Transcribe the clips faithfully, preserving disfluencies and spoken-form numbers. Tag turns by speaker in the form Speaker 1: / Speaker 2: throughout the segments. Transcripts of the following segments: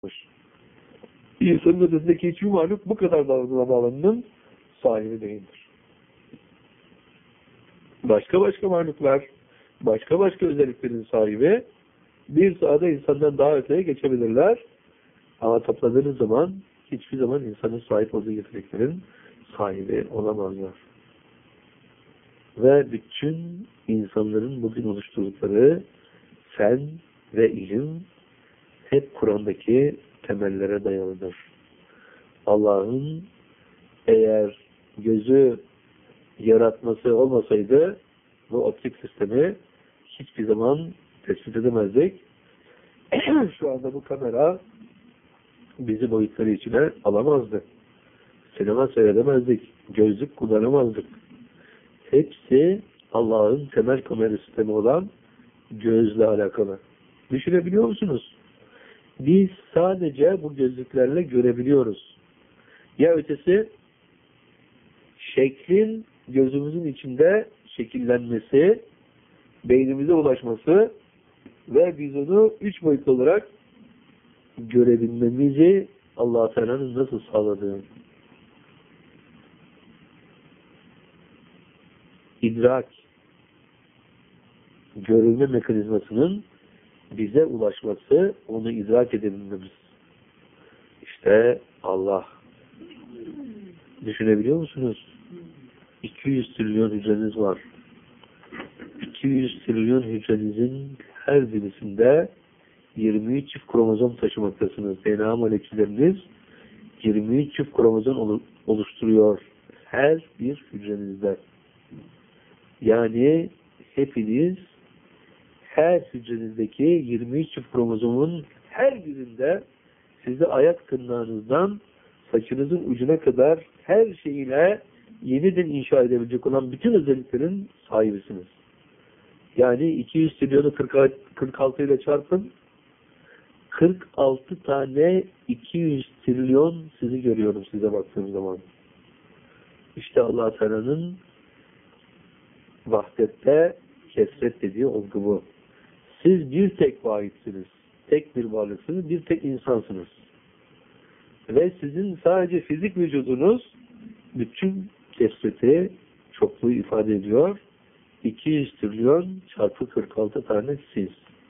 Speaker 1: İnsanın ötesindeki hiçbir mahluk bu kadar davranma alanının sahibi değildir. Başka başka mahluklar, başka başka özelliklerin sahibi bir sahada insandan daha öteye geçebilirler. Ama topladığınız zaman hiçbir zaman insanın sahip olduğu yeteneklerin sahibi olamazlar. Ve bütün insanların bugün oluşturdukları fen ve ilim hep Kur'an'daki temellere dayalıdır. Allah'ın eğer gözü yaratması olmasaydı bu optik sistemi hiçbir zaman tespit edemezdik. Şu anda bu kamera bizi boyutları içine alamazdı. Sinema seyredemezdik. Gözlük kullanamazdık. Hepsi Allah'ın temel kamera sistemi olan gözle alakalı. Düşünebiliyor musunuz? Biz sadece bu gözlüklerle görebiliyoruz. Ya ötesi şeklin gözümüzün içinde şekillenmesi, beynimize ulaşması ve biz onu üç boyutlu olarak görebilmemizi Allah-u Teala'nın nasıl sağladığı. İdrak, görülme mekanizmasının bize ulaşması, onu idrak edebilmemiz. İşte Allah. Düşünebiliyor musunuz? iki yüz trilyon hücreniz var. iki yüz trilyon hücrenizin her birisinde yirmi üç çift kromozom taşımaktasınız. D N A molekülleriniz yirmi üç çift kromozom oluşturuyor her bir hücrenizde. Yani hepiniz her hücrenizdeki yirmi üç çift kromozomun her birinde sizi ayak tırnağınızdan saçınızın ucuna kadar her şeyiyle yeniden inşa edebilecek olan bütün özelliklerin sahibisiniz. Yani iki yüz trilyonu kırk altı ile çarpın, kırk altı tane iki yüz trilyon sizi görüyorum size baktığım zaman. İşte Allah Teala'nın vahdette kesret dediği olgu bu. Siz bir tek vahitsiniz. Tek bir varlıksınız, bir tek insansınız. Ve sizin sadece fizik vücudunuz bütün kesreti, çokluğu ifade ediyor. iki yüz trilyon çarpı kırk altı tane siz.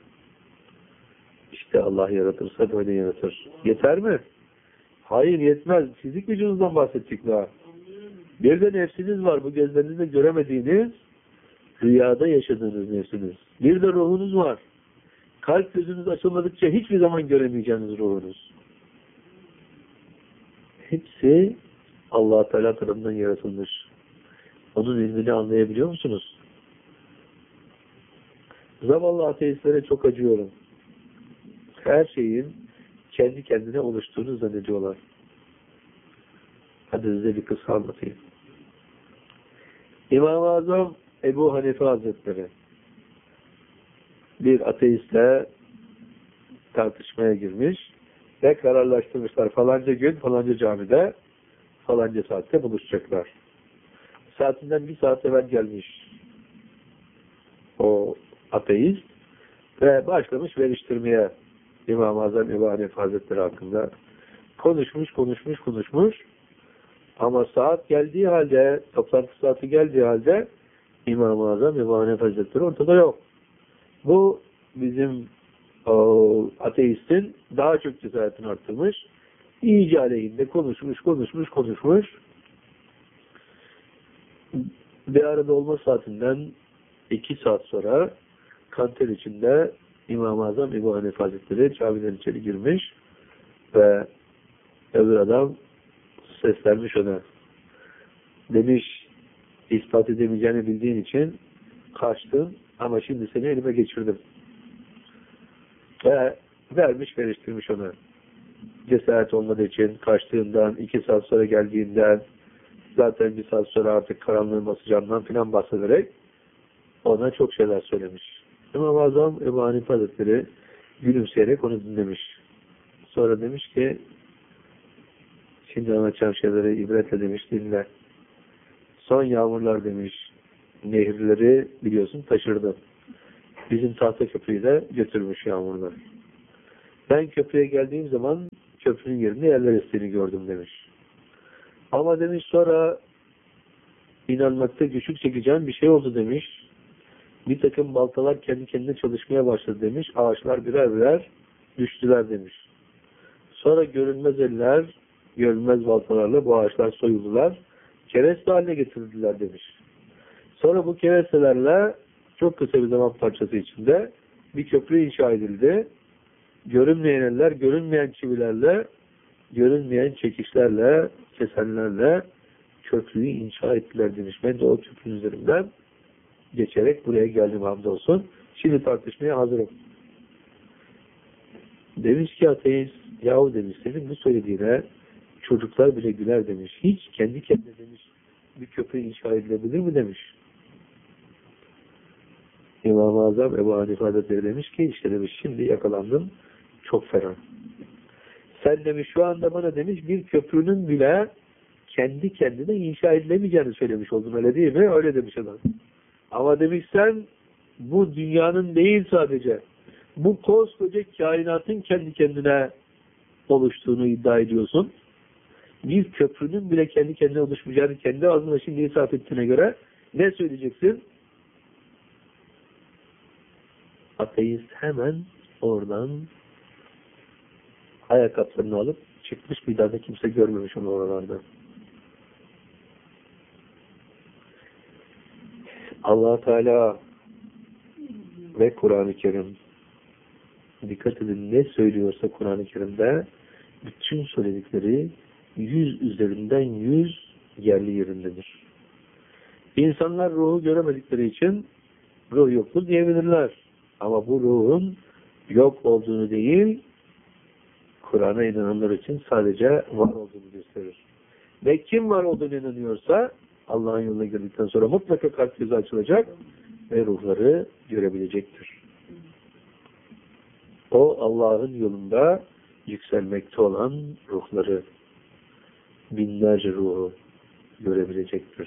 Speaker 1: İşte Allah yaratırsa böyle yaratır. Yeter mi? Hayır, yetmez. Fizik vücudunuzdan bahsettik daha. Bir de nefsiniz var. Bu gözlerinizle göremediğiniz, rüyada yaşadığınız nefsiniz. Bir de ruhunuz var. Kalp gözünüz açılmadıkça hiçbir zaman göremeyeceğiniz ruhunuz. Hepsi Allah Teala tarafından yaratılmış. Onun ilmini anlayabiliyor musunuz? Zavallı ateistlere çok acıyorum. Her şeyin kendi kendine oluştuğunu zannediyorlar. Hadi size bir kısa anlatayım. İmam-ı Azam Ebu Hanife Hazretleri bir ateistle tartışmaya girmiş ve kararlaştırmışlar. Falanca gün falanca camide falanca saatte buluşacaklar. Saatinden bir saat evvel gelmiş o ateist ve başlamış veriştirmeye İmam-ı Azam Ebu Hanife Hazretleri hakkında. Konuşmuş, konuşmuş, konuşmuş. Ama saat geldiği halde, toplantı saati geldiği halde İmam-ı Azam Ebu Hanife Hazretleri ortada yok. Bu bizim o, ateistin daha çok cesaretini arttırmış. İyice aleyhinde konuşmuş, konuşmuş, konuşmuş. Bir arada olma saatinden iki saat sonra kanter içinde İmam-ı Azam Ebu Hanife Hazretleri camiden içeri girmiş ve öbür adam seslenmiş ona. Demiş, ispat edemeyeceğini bildiğin için kaçtın ama şimdi seni elime geçirdim. Ve vermiş, veriştirmiş ona. Cesaret olmadığı için kaçtığından, iki saat sonra geldiğinden, zaten bir saat sonra artık karanlığın basacağından filan bahsederek ona çok şeyler söylemiş. İmam-ı Azam Ebu Hanife Hazretleri gülümseyerek onu dinlemiş. Sonra demiş ki, şimdi anlatacağım şeyleri ibretle demiş, dinle. Son yağmurlar demiş, nehirleri biliyorsun taşırdı. Bizim tahta köprüyü de götürmüş yağmurlar. Ben köprüye geldiğim zaman köprünün yerinde yerler estiğini gördüm demiş. Ama demiş sonra inanmakta güçlük çekeceğim bir şey oldu demiş. Bir takım baltalar kendi kendine çalışmaya başladı demiş. Ağaçlar birer birer düştüler demiş. Sonra görünmez eller, görünmez baltalarla bu ağaçlar soyuldular. Kereste haline getirdiler demiş. Sonra bu kerestelerle çok kısa bir zaman parçası içinde bir köprü inşa edildi. Görünmeyen eller, görünmeyen çivilerle, görünmeyen çekişlerle, kesenlerle köprüyü inşa ettiler demiş. Ben de o köprünün üzerinden geçerek buraya geldim hamdolsun. Şimdi tartışmaya hazırım. Demiş ki ateist, yahu demiş senin bu söylediğine çocuklar bile güler demiş. Hiç kendi kendine demiş bir köprü inşa edilebilir mi demiş. İmam-ı Azam Ebu Hanife Hazretleri demiş ki işte demiş şimdi yakalandım çok fena. Sen demiş şu anda bana demiş bir köprünün bile kendi kendine inşa edilemeyeceğini söylemiş oldun öyle değil mi? Öyle demiş adam. Ama demiş sen bu dünyanın değil sadece bu koskoca kainatın kendi kendine oluştuğunu iddia ediyorsun. Bir köprünün bile kendi kendine oluşmayacağını kendi ağzına şimdi ispat ettiğine göre ne söyleyeceksin? Ateist hemen oradan ayakkabılarını alıp çıkmış, bir daha da kimse görmemiş onu oralarda. Allah Teala ve Kur'an-ı Kerim, dikkat edin ne söylüyorsa Kur'an-ı Kerim'de bütün söyledikleri yüz üzerinden yüz yerli yerindedir. İnsanlar ruhu göremedikleri için ruh yoktur diyebilirler. Ama bu ruhun yok olduğunu değil, Kur'an'a inananlar için sadece var olduğunu gösterir. Ve kim var olduğunu inanıyorsa Allah'ın yoluna girdikten sonra mutlaka kalp gözü açılacak ve ruhları görebilecektir. O Allah'ın yolunda yükselmekte olan ruhları, binlerce ruhu görebilecektir.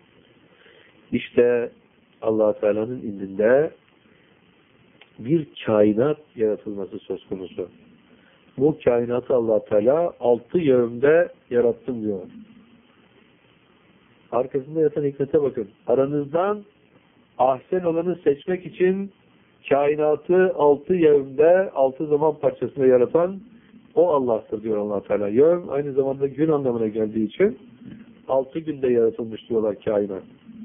Speaker 1: İşte Allah Teala'nın indinde bir kainat yaratılması söz konusu. Bu kainatı Allah Teala altı yevmde yarattım diyor. Arkasında yatan hikmete bakın. Aranızdan ahsen olanı seçmek için kainatı altı yevmde, altı zaman parçasında yaratan o Allah'tır diyor Allah Teala. Yevm aynı zamanda gün anlamına geldiği için altı günde yaratılmış diyorlar kainat.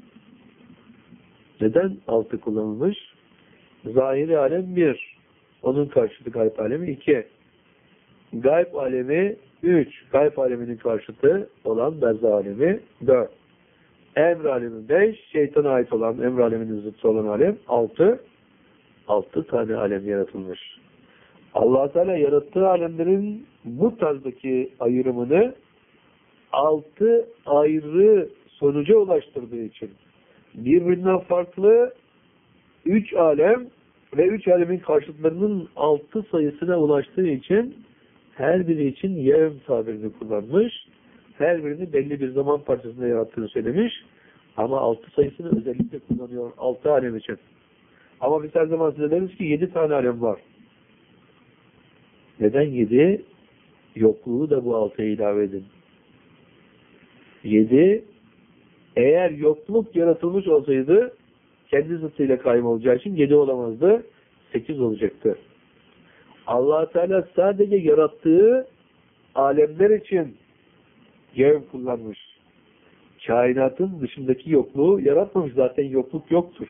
Speaker 1: Neden altı kullanılmış? Zahiri alem bir. Onun karşıtı gayb alemi iki. Gayb alemi üç. Gayb aleminin karşıtı olan berzah alemi dört. Emr alemi beş. Şeytana ait olan emr aleminin zıttı olan alem altı. altı tane alem yaratılmış. Allah Teala yarattığı alemlerin bu tarzdaki ayrımını altı ayrı sonuca ulaştırdığı için birbirinden farklı üç alem ve üç alemin karşıtlarının altı sayısına ulaştığı için her biri için yevm tabirini kullanmış. Her birini belli bir zaman parçasında yarattığını söylemiş. Ama altı sayısını özellikle kullanıyor altı alem için. Ama biz her zaman size deriz ki yedi tane alem var. Neden yedi? Yokluğu da bu altıya ilave edin. Yedi, eğer yokluk yaratılmış olsaydı kendi zıttıyla kaim olacağı için yedi olamazdı. Sekiz olacaktı. Allah Teala sadece yarattığı alemler için yevm kullanmış. Kainatın dışındaki yokluğu yaratmamış. Zaten yokluk yoktur.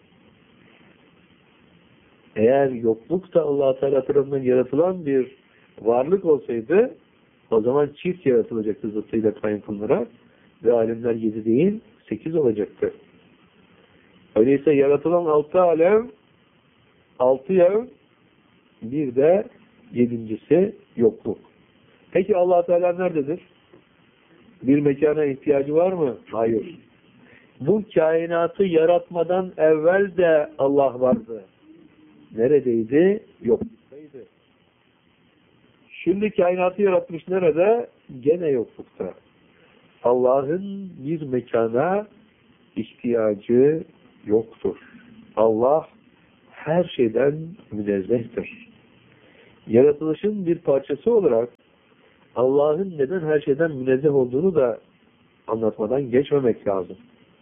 Speaker 1: Eğer yokluk da Allah Teala tarafından yaratılan bir varlık olsaydı o zaman çift yaratılacaktı zıttıyla kaim kılınarak ve alemler yedi değil sekiz olacaktı. Öyleyse yaratılan altı alem altı yevm bir de yedincisi yokluk. Peki Allah Teala nerededir? Bir mekana ihtiyacı var mı? Hayır. Bu kainatı yaratmadan evvel de Allah vardı. Neredeydi? Yokluktaydı. Şimdi kainatı yaratmış nerede? Gene yoklukta. Allah'ın bir mekana ihtiyacı yoktur. Allah her şeyden münezzehtir. Yaratılışın bir parçası olarak Allah'ın neden her şeyden münezzeh olduğunu da anlatmadan geçmemek lazım.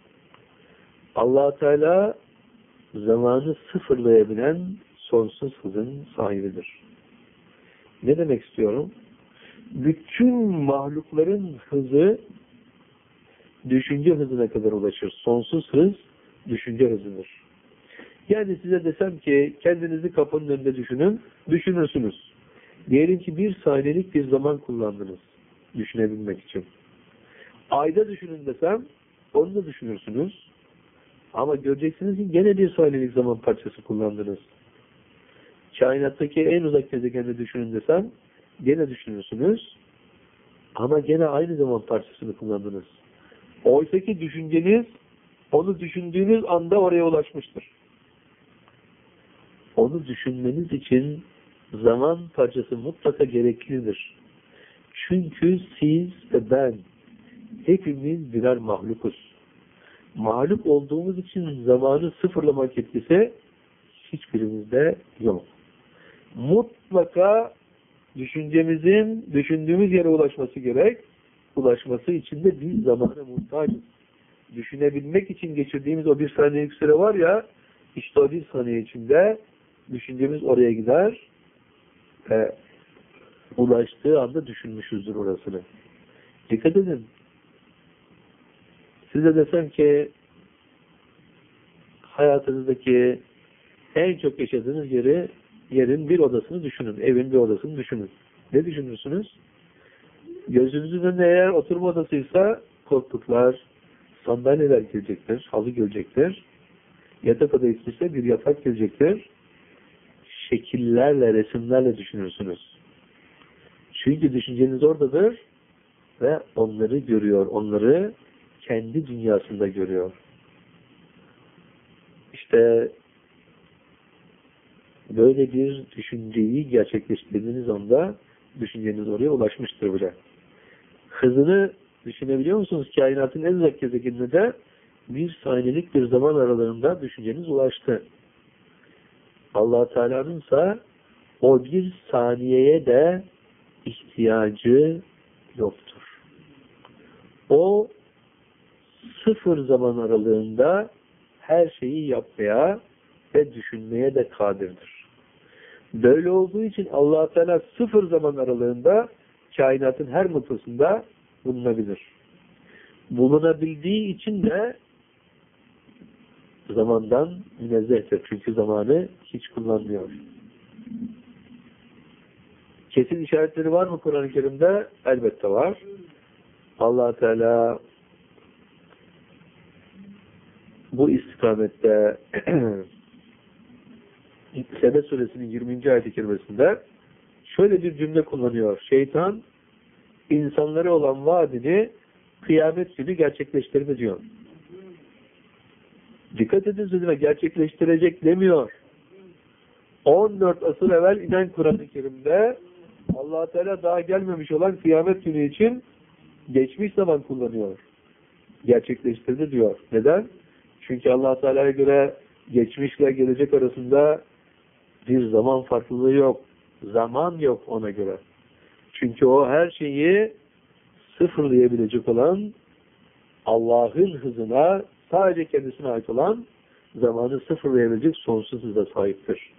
Speaker 1: Allah Teala zamanı sıfırlayabilen sonsuz hızın sahibidir. Ne demek istiyorum? Bütün mahlukların hızı düşünce hızına kadar ulaşır. Sonsuz hız düşünce hızıdır. Yani size desem ki kendinizi kapının önünde düşünün, düşünürsünüz. Diyelim ki bir saniyelik bir zaman kullandınız düşünebilmek için. Ayda düşünün desem onu da düşünürsünüz. Ama göreceksiniz ki gene bir saniyelik zaman parçası kullandınız. Kainattaki en uzak gezegeni düşünün desem gene düşünürsünüz. Ama gene aynı zaman parçasını kullandınız. Oysa ki düşünceniz onu düşündüğünüz anda oraya ulaşmıştır. Onu düşünmeniz için zaman parçası mutlaka gereklidir. Çünkü siz ve ben hepimiz birer mahlukuz. Mahluk olduğumuz için zamanı sıfırlamak yetkisi hiçbirimizde yok. Mutlaka düşüncemizin düşündüğümüz yere ulaşması gerek. Ulaşması için de bir zamana muhtacız. Düşünebilmek için geçirdiğimiz o bir saniyelik süre var ya, işte o bir saniye içinde düşüncemiz oraya gider ve ulaştığı anda düşünmüşüzdür orasını. Dikkat edin. Size desem ki hayatınızdaki en çok yaşadığınız yeri, yerin bir odasını düşünün. Evin bir odasını düşünün. Ne düşünürsünüz? Gözünüzün önünde eğer oturma odasıysa koltuklar, sandalyeler gelecektir, halı gelecektir. Yatak odası ise bir yatak gelecektir. Şekillerle, resimlerle düşünürsünüz. Çünkü düşünceniz oradadır ve onları görüyor, onları kendi dünyasında görüyor. İşte böyle bir düşünceyi gerçekleştirdiğiniz anda düşünceniz oraya ulaşmıştır bile. Hızını düşünebiliyor musunuz? Kainatın en uzak gezegeninde de bir saniyelik bir zaman aralığında düşünceniz ulaştı. Allah Teala'nın ise o bir saniyeye de ihtiyacı yoktur. O sıfır zaman aralığında her şeyi yapmaya ve düşünmeye de kadirdir. Böyle olduğu için Allah Teala sıfır zaman aralığında kainatın her noktasında bulunabilir. Bulunabildiği için de zamandan münezzehtir. Çünkü zamanı hiç kullanmıyor. Kesin işaretleri var mı Kur'an-ı Kerim'de? Elbette var. Allah Teala bu istikamette Sebe suresinin yirminci ayet-i kerimesinde şöyle bir cümle kullanıyor. Şeytan insanlara olan vaadini kıyamet günü gerçekleştirme diyor. Dikkat edin sözüme, gerçekleştirecek demiyor. on dört asır evvel inen Kur'an-ı Kerim'de Allah Teala daha gelmemiş olan kıyamet günü için geçmiş zaman kullanıyor. Gerçekleştirdi diyor. Neden? Çünkü Allah Teala'ya göre geçmişle gelecek arasında bir zaman farklılığı yok. Zaman yok ona göre. Çünkü o her şeyi sıfırlayabilecek olan Allah'ın hızına, sadece kendisine ait olan zamanı sıfırlayabilecek sonsuz hıza sahiptir.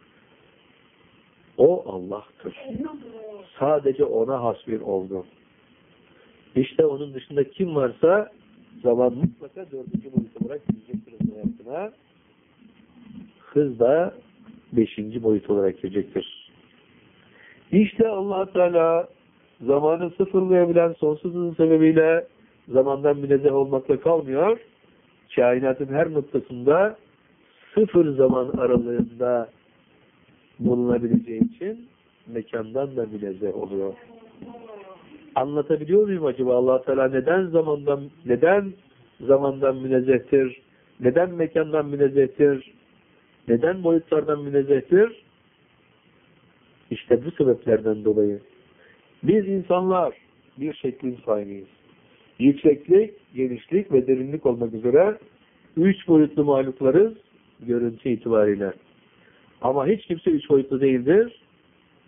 Speaker 1: O Allah'tır. Sadece ona has bir olgu. İşte onun dışında kim varsa zaman mutlaka dördüncü boyut olarak girecektir hayatına. Hız da beşinci boyut olarak girecektir. İşte Allah Teala zamanı sıfırlayabilen sonsuzluğun sebebiyle zamandan münezzeh olmakla kalmıyor. Kainatın her noktasında sıfır zaman aralığında bulunabileceği için mekandan da münezzeh oluyor. Anlatabiliyor muyum acaba? Allah Teala neden zamandan neden zamandan münezzehtir? Neden mekandan münezzehtir? Neden boyutlardan münezzehtir? İşte bu sebeplerden dolayı. Biz insanlar bir şeklin sahibiyiz. Yükseklik, genişlik ve derinlik olmak üzere üç boyutlu mahluklarız görüntü itibariyle. Ama hiç kimse üç boyutlu değildir.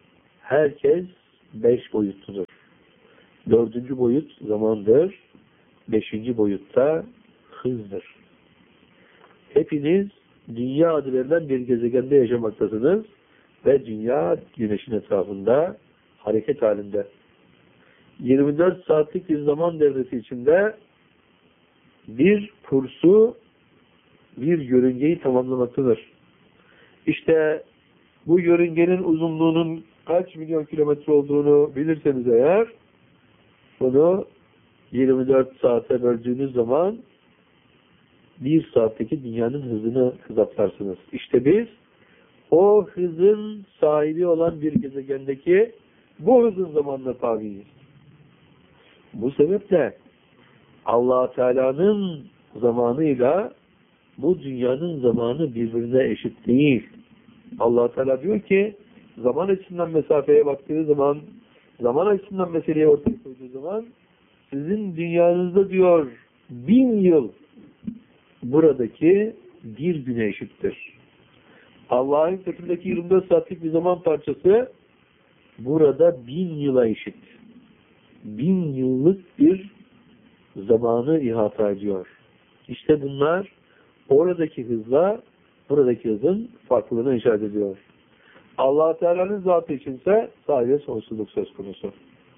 Speaker 1: Herkes beş boyutludur. Dördüncü boyut zamandır. Beşinci boyutta hızdır. Hepiniz dünya adı verilen bir gezegende yaşamaktasınız ve dünya güneşin etrafında hareket halinde. yirmi dört saatlik bir zaman devresi içinde bir kursu, bir yörüngeyi tamamlamaktadır. İşte bu yörüngenin uzunluğunun kaç milyon kilometre olduğunu bilirseniz eğer, bunu yirmi dört saate böldüğünüz zaman bir saatteki dünyanın hızını hesaplarsınız. İşte biz o hızın sahibi olan bir gezegendeki bu hızın zamanına tabiiz. Bu sebeple Allah Teala'nın zamanıyla bu dünyanın zamanı birbirine eşit değil. Allah Teala diyor ki zaman açısından mesafeye baktığı zaman, zaman açısından meseleyi ortaya koyduğu zaman sizin dünyanızda diyor bin yıl buradaki bir güne eşittir. Allah'ın katındaki yirmi dört saatlik bir zaman parçası burada bin yıla eşit. Bin yıllık bir zamanı ihata ediyor. İşte bunlar oradaki hızla buradaki hızın farklılığını işaret ediyor. Allah Teala'nın zatı içinse sadece sonsuzluk söz konusu.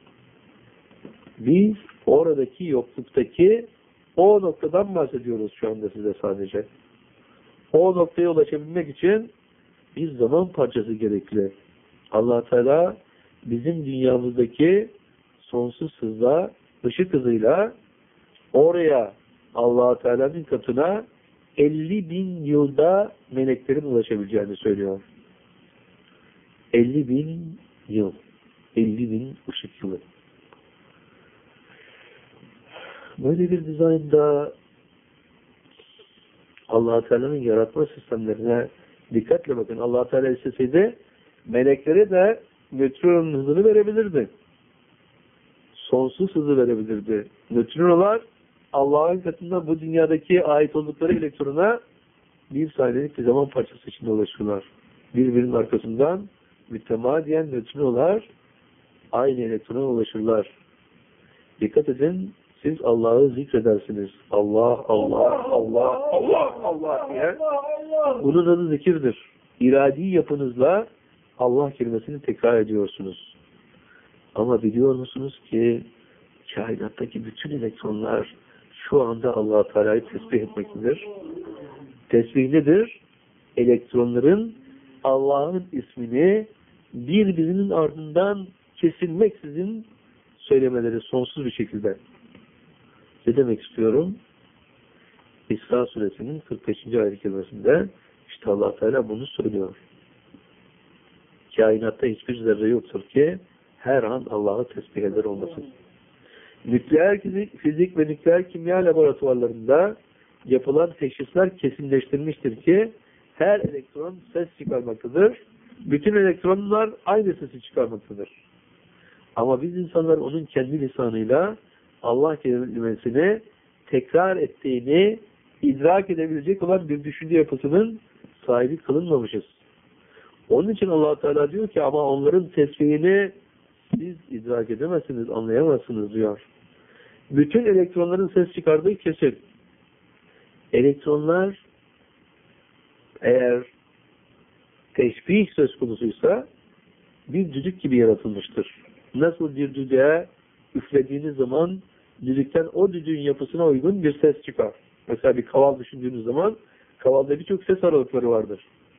Speaker 1: Biz oradaki yokluktaki o noktadan bahsediyoruz şu anda size sadece. O noktaya ulaşabilmek için bir zaman parçası gerekli. Allah Teala bizim dünyamızdaki sonsuz hızla, ışık hızıyla oraya Allah Teala'nın katına elli bin yılda meleklerin ulaşabileceğini söylüyor. elli bin yıl. elli bin ışık yılı. Böyle bir dizaynda Allah Teala'nın yaratma sistemlerine dikkatle bakın. Allah Teala isteseydi meleklere de nötron hızını verebilirdi. Sonsuz hızı verebilirdi. Nötronolar Allah'ın katında bu dünyadaki ait oldukları elektrona bir saniyelik bir zaman parçası içinde ulaşıyorlar. Birbirinin arkasından mütemadiyen nötronolar aynı elektrona ulaşırlar. Dikkat edin, siz Allah'ı zikredersiniz. Allah, Allah, Allah, Allah, Allah diye. Bunun adı zikirdir. İradi yapınızla Allah kelimesini tekrar ediyorsunuz. Ama biliyor musunuz ki kainattaki bütün elektronlar şu anda Allah Teala'yı tesbih etmektedir. Tesbih nedir? Elektronların Allah'ın ismini birbirinin ardından kesilmeksizin söylemeleri sonsuz bir şekilde. Ne demek istiyorum? İsra suresinin kırk beşinci ayet-i kerimesinde işte Allah Teala bunu söylüyor. Kainatta hiçbir zerre yoktur ki her an Allah'ı tesbih eder olmasın. Nükleer fizik, fizik ve nükleer kimya laboratuvarlarında yapılan teşhisler kesinleştirmiştir ki her elektron ses çıkarmaktadır. Bütün elektronlar aynı sesi çıkarmaktadır. Ama biz insanlar onun kendi lisanıyla Allah kelimesini tekrar ettiğini idrak edebilecek olan bir düşünce yapısının sahibi kılınmamışız. Onun için Allah Teala diyor ki ama onların tesbihini siz idrak edemezsiniz, anlayamazsınız diyor. Bütün elektronların ses çıkardığı kesin. Elektronlar eğer teşbih söz konusuysa bir düdük gibi yaratılmıştır. Nasıl bir düdüğe üflediğiniz zaman düdükten o düdüğün yapısına uygun bir ses çıkar. Mesela bir kaval düşündüğünüz zaman kavalda birçok ses aralıkları vardır.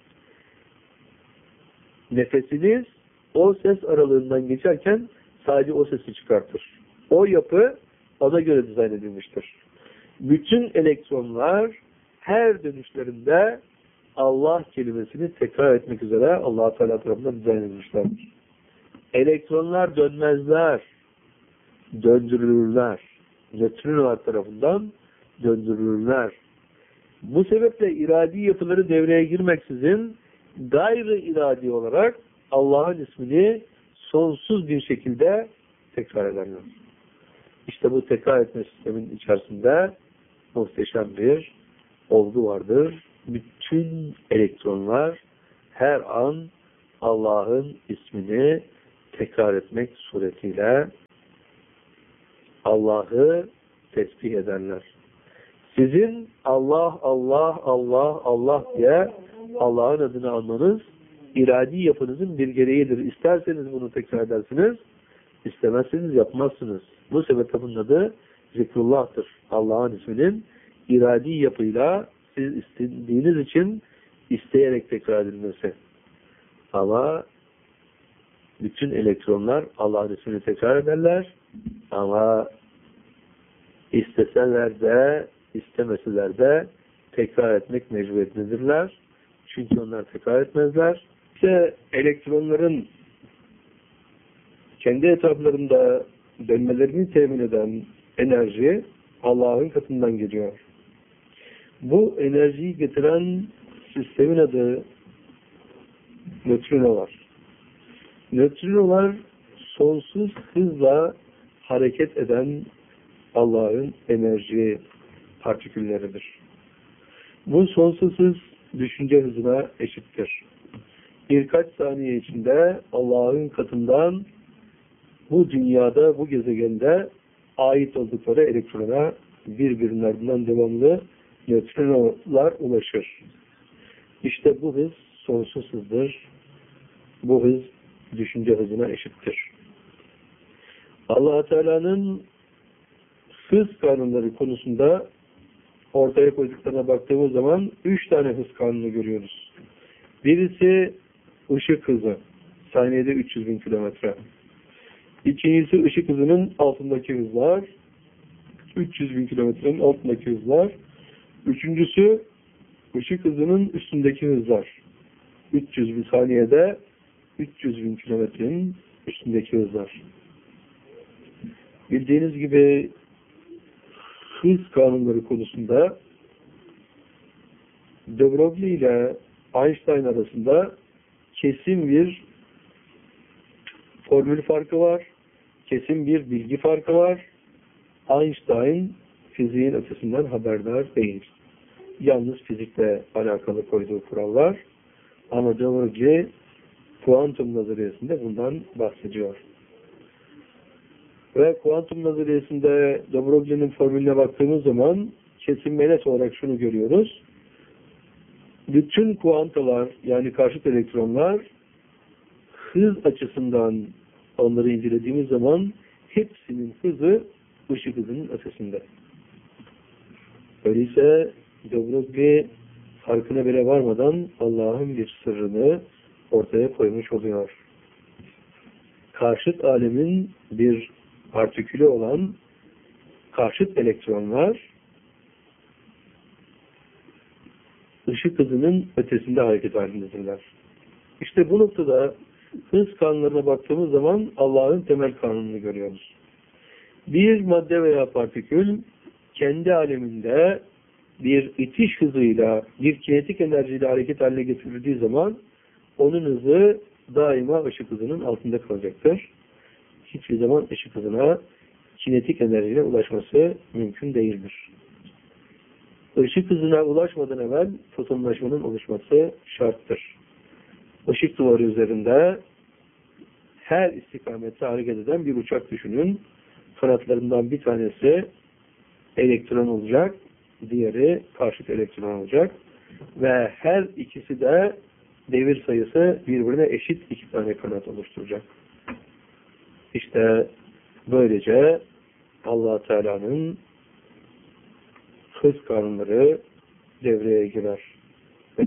Speaker 1: Nefesiniz o ses aralığından geçerken sadece o sesi çıkartır. O yapı ona göre dizayn edilmiştir. Bütün elektronlar her dönüşlerinde Allah kelimesini tekrar etmek üzere Allah Teala tarafından dizayn edilmişlerdir. Elektronlar dönmezler, döndürülürler. Nötronolar tarafından döndürülürler. Bu sebeple iradi yapıları devreye girmeksizin gayri iradi olarak Allah'ın ismini sonsuz bir şekilde tekrar ederler. İşte bu tekrar etme sistemin içerisinde muhteşem bir olgu vardır. Bütün elektronlar her an Allah'ın ismini tekrar etmek suretiyle Allah'ı tesbih ederler. Sizin Allah, Allah, Allah, Allah diye Allah'ın adını almanız iradi yapınızın bir gereğidir. İsterseniz bunu tekrar edersiniz, istemezseniz yapmazsınız. Bu sebeple bunun adı zikrullah'tır. Allah'ın isminin iradi yapıyla siz istediğiniz için isteyerek tekrar edilmesi. Ama bütün elektronlar Allah'ın ismini tekrar ederler. Ama isteseler de istemeseler de tekrar etmek mecburiyetindedirler. Çünkü onlar tekrar etmezler. İşte elektronların kendi etraflarında dönmelerini temin eden enerji Allah'ın katından geliyor. Bu enerjiyi getiren sistemin adı nötrinolar. Nötrinolar sonsuz hızla hareket eden Allah'ın enerji partikülleridir. Bu sonsuz hız düşünce hızına eşittir. Birkaç saniye içinde Allah'ın katından bu dünyada, bu gezegende ait oldukları elektrona birbirinin ardından devamlı nötrinolar ulaşır. İşte bu hız sonsuz hızdır. Bu hız düşünce hızına eşittir. Allah Teala'nın hız kanunları konusunda ortaya koyduklarına baktığımız zaman üç tane hız kanunu görüyoruz. Birisi ışık hızı. Saniyede üç yüz bin kilometre. İkincisi ışık hızının altındaki hızlar. üç yüz bin kilometrenin altındaki hızlar. Üçüncüsü ışık hızının üstündeki hızlar. üç yüz bin saniyede üç yüz bin kilometrenin üstündeki hızlar. Bildiğiniz gibi hız kanunları konusunda de Broglie ile Einstein arasında kesin bir formül farkı var. Kesin bir bilgi farkı var. Einstein fiziğin ötesinden haberdar değil. Yalnız fizikle alakalı koyduğu kural var. Ama de Broglie kuantum nazariyesinde bundan bahsediyor. Ve kuantum nazariyesinde de Broglie'nin formülüne baktığımız zaman kesin ve net olarak şunu görüyoruz. Bütün kuantalar, yani karşıt elektronlar hız açısından onları incelediğimiz zaman hepsinin hızı ışık hızının ötesinde. Öyleyse de Broglie farkına bile varmadan Allah'ın bir sırrını ortaya koymuş oluyor. Karşıt alemin bir partikülü olan karşıt elektronlar ışık hızının ötesinde hareket halindedirler. İşte bu noktada hız kanunlarına baktığımız zaman Allah'ın temel kanununu görüyoruz. Bir madde veya partikül kendi aleminde bir itiş hızıyla, bir kinetik enerjiyle hareket haline getirildiği zaman onun hızı daima ışık hızının altında kalacaktır. Hiçbir zaman ışık hızına kinetik enerjiyle ulaşması mümkün değildir. Işık hızına ulaşmadan evvel fotonlaşmanın oluşması şarttır. Işık duvarı üzerinde her istikamette hareket eden bir uçak düşünün. Kanatlarından bir tanesi elektron olacak, diğeri karşıt elektron olacak ve her ikisi de devir sayısı birbirine eşit iki tane kanat oluşturacak. İşte böylece Allah Teala'nın hız kanunları devreye girer. Ve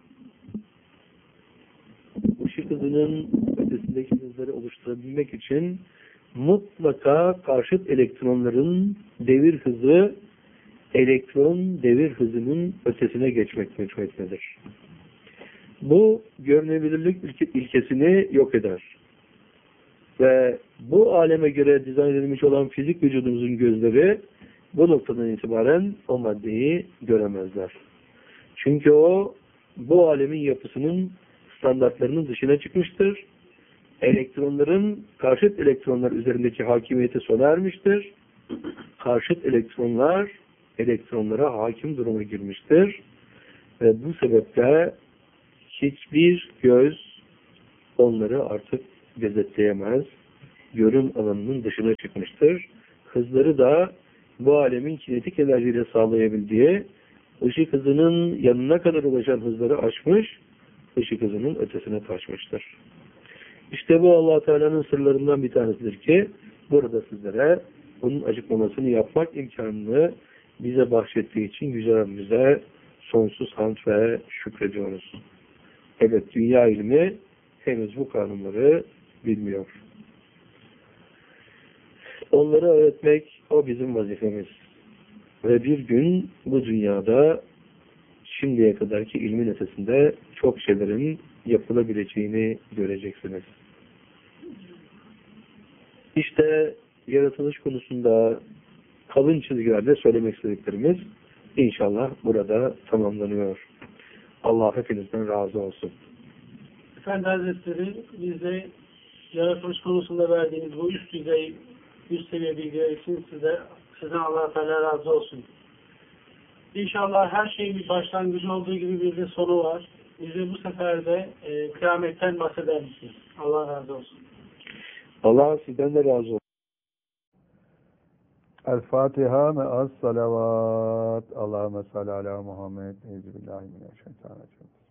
Speaker 1: ışık hızının ötesindeki hızları oluşturabilmek için mutlaka karşıt elektronların devir hızı elektron devir hızının ötesine geçmek mecburiyetindedir. Bu görünebilirlik ilkesini yok eder. Ve bu aleme göre dizayn edilmiş olan fizik vücudumuzun gözleri bu noktadan itibaren o maddeyi göremezler. Çünkü o bu alemin yapısının standartlarının dışına çıkmıştır. Elektronların karşıt elektronlar üzerindeki hakimiyeti sona ermiştir. Karşıt elektronlar elektronlara hakim duruma girmiştir. Ve bu sebeple hiçbir göz onları artık gözetleyemez. Görüm alanının dışına çıkmıştır. Hızları da bu alemin kinetik enerjiyle sağlayabildiği ışık hızının yanına kadar ulaşan hızları aşmış, ışık hızının ötesine taşmıştır. İşte bu Allah Teala'nın sırlarından bir tanesidir ki burada sizlere bunun açıklamasını yapmak imkanını bize bahşettiği için Yüce Rabbimize sonsuz hamd ve şükrediyoruz. Evet, dünya ilmi henüz bu kanunları bilmiyor. Onları öğretmek o bizim vazifemiz. Ve bir gün bu dünyada şimdiye kadarki ilmin ötesinde çok şeylerin yapılabileceğini göreceksiniz. İşte yaratılış konusunda kalın çizgilerde söylemek istediklerimiz inşallah burada tamamlanıyor. Allah hepinizden razı olsun.
Speaker 2: Efendi Hazretleri bize yaratılış konusunda verdiğiniz bu üst düzey, üst seviye bilgiler için size, sizden Allah Teala razı olsun. İnşallah her şeyin bir başlangıcı olduğu gibi bir de sonu var. Bize bu sefer de e, kıyametten bahseder misiniz? Allah razı olsun.
Speaker 1: Allah sizden de razı olsun.
Speaker 3: El-Fatiha me'as salavat. Allahümme salli ala Muhammed. Euzubillahimineşşeytanirracim.